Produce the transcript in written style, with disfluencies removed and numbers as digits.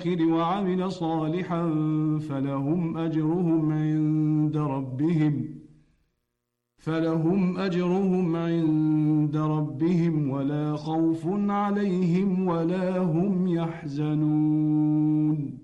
الآخر وعمل صالحا فلهم أجرهم عند ربهم ولا خوف عليهم ولا هم يحزنون